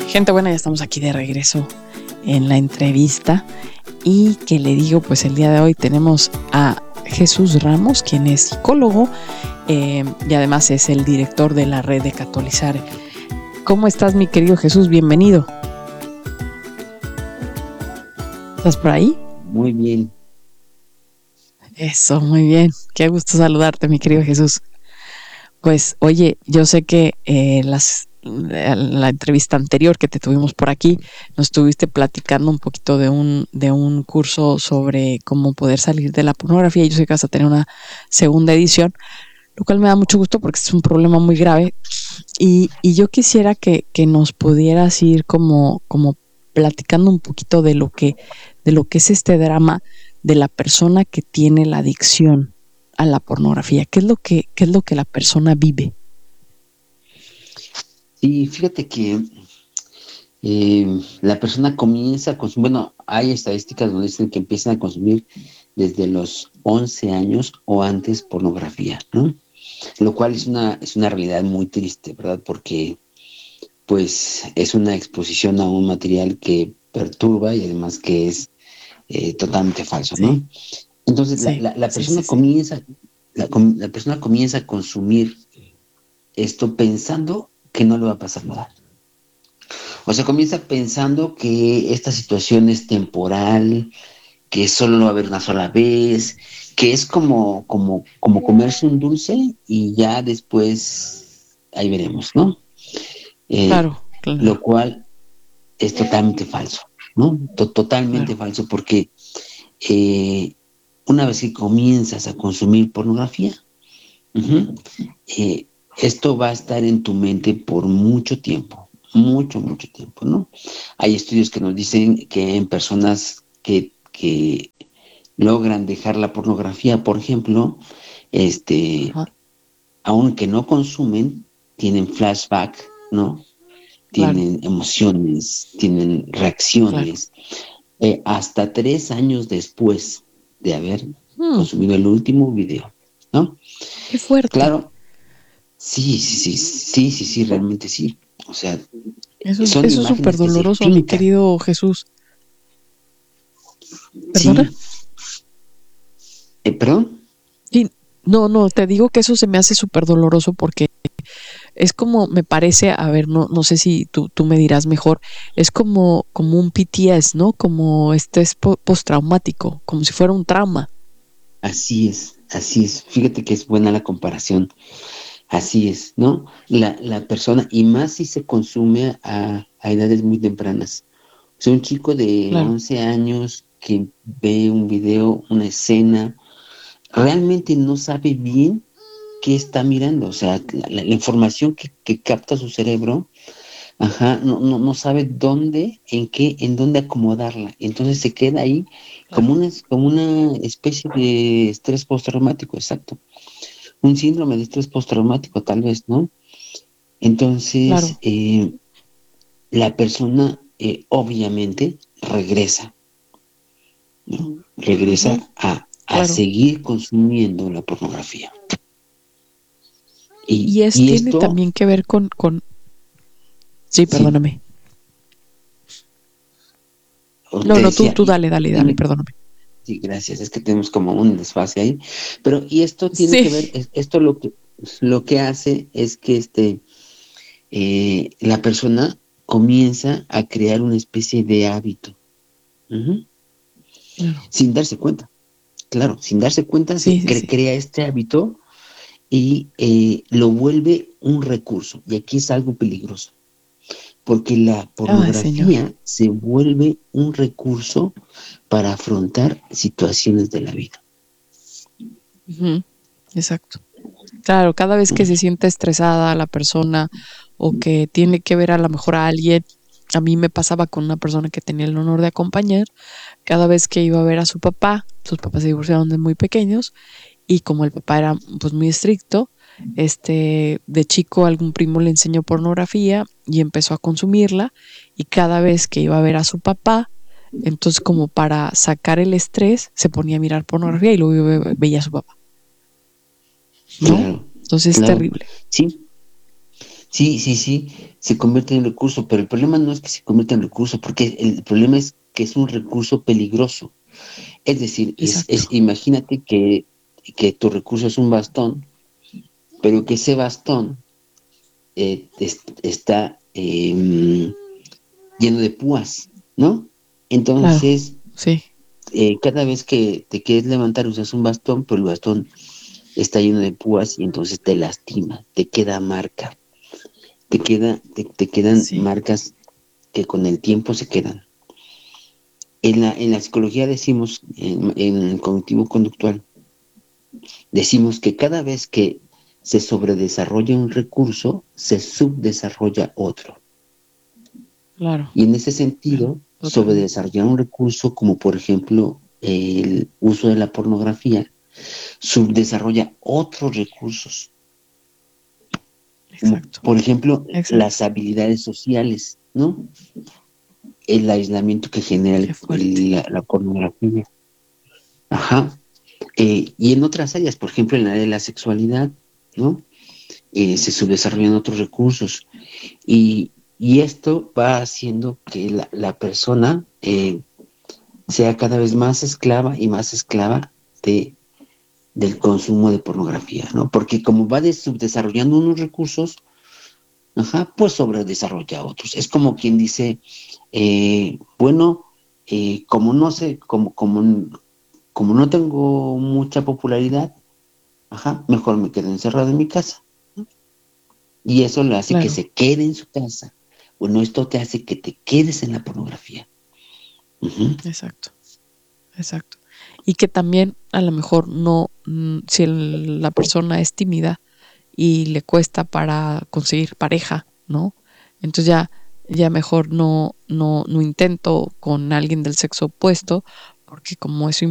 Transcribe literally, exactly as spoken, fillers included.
Gente buena, ya estamos aquí de regreso en la entrevista y que le digo, pues el día de hoy tenemos a Jesús Ramos, quien es psicólogo eh, y además es el director de la red de Catolizar. ¿Cómo estás, mi querido Jesús? Bienvenido. ¿Estás por ahí? Muy bien. Eso, muy bien. Qué gusto saludarte, mi querido Jesús. Pues, oye, yo sé que eh, las la entrevista anterior que te tuvimos por aquí, nos estuviste platicando un poquito de un, de un curso sobre cómo poder salir de la pornografía. Yo sé que vas a tener una segunda edición, lo cual me da mucho gusto porque es un problema muy grave. Y, y yo quisiera que, que nos pudieras ir como, como platicando un poquito de lo que, de lo que es este drama de la persona que tiene la adicción a la pornografía. ¿Qué es lo que, qué es lo que la persona vive? Sí, fíjate que eh, la persona comienza a consumir, bueno, hay estadísticas donde dicen que empiezan a consumir desde los once años o antes pornografía, ¿no? Lo cual es una, es una realidad muy triste, ¿verdad? Porque pues es una exposición a un material que perturba y además que es eh, totalmente falso, ¿no? Sí. Entonces la, Sí, la, la sí, persona sí, sí. comienza, la, la persona comienza a consumir esto pensando que no le va a pasar nada. O sea, comienza pensando que esta situación es temporal, que solo lo va a ver una sola vez, que es como, como, como comerse un dulce y ya después ahí veremos, ¿no? Eh, Claro, claro, lo cual es totalmente falso, ¿no? To- totalmente claro. falso porque eh, una vez que comienzas a consumir pornografía, uh-huh, eh, esto va a estar en tu mente por mucho tiempo, mucho, mucho tiempo, ¿no? Hay estudios que nos dicen que en personas que, que logran dejar la pornografía, por ejemplo, este, Ajá, aunque no consumen, tienen flashback, ¿no? claro, Tienen emociones, tienen claro. reacciones, eh, hasta tres años después de haber Hmm, consumido el último video, ¿no? qué fuerte. Claro, sí, sí, sí, sí, sí, sí, realmente sí. O sea, Eso es, son eso es súper imágenes que se doloroso, mi pintan. querido Jesús. ¿Perdona? Sí, eh, perdón. Sí, no, no, te digo que eso se me hace súper doloroso porque es como, me parece, a ver, no, no sé si tú, tú me dirás mejor, es como, como un P T S, ¿no? Como estrés po- postraumático, como si fuera un trauma. Así es, así es. Fíjate que es buena la comparación. Así es, ¿no? La, la persona, y más si se consume a, a edades muy tempranas. O sea, un chico de Claro, once años que ve un video, una escena, realmente no sabe bien qué está mirando. O sea, la, la- la información que, que capta su cerebro, ajá, no, no, no sabe dónde, en qué, en dónde acomodarla. Entonces se queda ahí claro. como una, como una especie de estrés postraumático, exacto. Un síndrome de estrés postraumático, tal vez, ¿no? Entonces, Claro. eh, la persona eh, obviamente regresa, ¿no? Ujú, Regresa a, a claro. seguir consumiendo la pornografía. Y, Y es, y tiene esto, también que ver con, con, sí, sí, perdóname. No, te no, tú, decía, tú y, dale, dale, dale, dime, perdóname. sí, gracias, es que tenemos como un desfase ahí, pero y esto tiene Sí, que ver, es- esto lo que, lo que hace es que este, eh, la persona comienza a crear una especie de hábito, ujú, claro. sin darse cuenta. Claro, sin darse cuenta Sí, se sí, cre- sí. crea este hábito y eh, lo vuelve un recurso. Y aquí es algo peligroso, porque la Ay, señor. pornografía se vuelve un recurso para afrontar situaciones de la vida. Ujú, exacto. Claro, cada vez que se ¿No? siente estresada la persona o que tiene que ver a lo mejor a alguien, a mí me pasaba con una persona que tenía el honor de acompañar, cada vez que iba a ver a su papá, sus papás se divorciaron de muy pequeños y como el papá era pues muy estricto, este, de chico algún primo le enseñó pornografía y empezó a consumirla y cada vez que iba a ver a su papá, entonces como para sacar el estrés se ponía a mirar pornografía y luego ve- veía a su papá, ¿no? Claro, Entonces es claro. terrible. Sí, Sí, sí, sí, se convierte en recurso, pero el problema no es que se convierta en recurso, porque el problema es que es un recurso peligroso. Es decir, es, Exacto, es imagínate que, que tu recurso es un bastón, pero que ese bastón eh, es- está eh, lleno de púas, ¿no? claro, Entonces, sí, eh, cada vez que te quieres levantar usas un bastón, pero el bastón está lleno de púas y entonces te lastima, te queda marca, te queda, te, te quedan sí, marcas que con el tiempo se quedan. En la, en la psicología decimos, en, en el cognitivo conductual, decimos que cada vez que se sobredesarrolla un recurso, se subdesarrolla otro. claro, Y en ese claro, sentido, totalmente. sobredesarrollar un recurso como por ejemplo el uso de la pornografía, subdesarrolla otros recursos, como Exacto, por ejemplo exacto. las habilidades sociales, ¿no? El aislamiento que genera Qué el- fuerte. el- la, la pornografía. Ajá. Eh, y en otras áreas, por ejemplo, en la área de la sexualidad, ¿no? Eh, se subdesarrollan otros recursos. Y, y esto va haciendo que la, la persona eh, sea cada vez más esclava y más esclava de, del consumo de pornografía, ¿no? Porque como va des- subdesarrollando unos recursos, ajá, pues sobredesarrolla otros. Es como quien dice, eh, bueno, eh, como no sé, como, como, como no tengo mucha popularidad, ajá, mejor me quedo encerrado en mi casa. Y eso le hace que Claro, se quede en su casa. Bueno, esto te hace que te quedes en la pornografía. Ujú. exacto, exacto. Y que también a lo mejor no, mm, si el- la persona es tímida y le cuesta para conseguir pareja, ¿no? Entonces ya, ya mejor no, no, no intento con alguien del sexo opuesto, porque como eso